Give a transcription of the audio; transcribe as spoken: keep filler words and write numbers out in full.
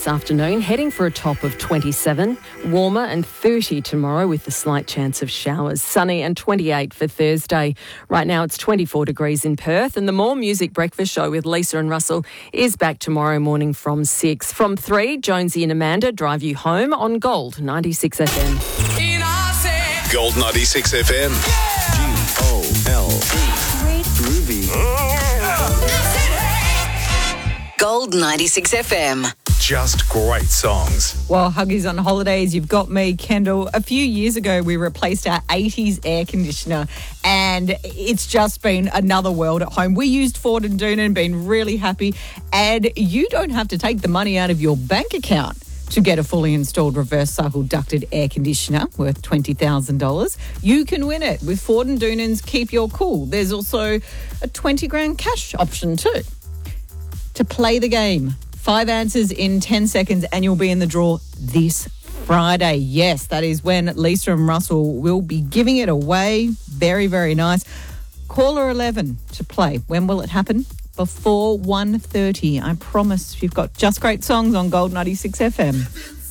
this afternoon, heading for a top of twenty-seven. Warmer and thirty tomorrow with a slight chance of showers. Sunny and twenty-eight for Thursday. Right now it's twenty-four degrees in Perth, and the More Music Breakfast Show with Lisa and Russell is back tomorrow morning from six. From three, Jonesy and Amanda drive you home on Gold ninety-six F M. Gold ninety-six F M. G O L D. Great groovy. Gold ninety-six F M. Just great songs. Well, Huggies on holidays, you've got me, Kendall. A few years ago, we replaced our eighties air conditioner, and it's just been another world at home. We used Ford and Doonan, been really happy, and you don't have to take the money out of your bank account to get a fully installed reverse cycle ducted air conditioner worth twenty thousand dollars. You can win it with Ford and Doonan's Keep Your Cool. There's also a twenty grand cash option too. To play the game, five answers in ten seconds and you'll be in the draw this Friday. Yes, that is when Lisa and Russell will be giving it away. Very, very nice. Caller eleven to play. When will it happen? Before one thirty. I promise. You've got just great songs on Gold ninety-six F M.